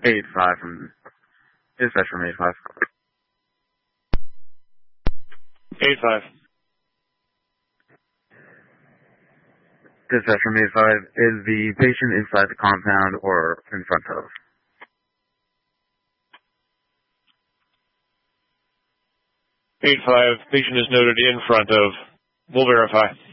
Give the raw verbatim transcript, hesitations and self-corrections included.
eight five from dispatch from eight five. eight five. Dispatch from eight five. Is the patient inside the compound or in front of? eight five. Patient is noted in front of. We'll verify.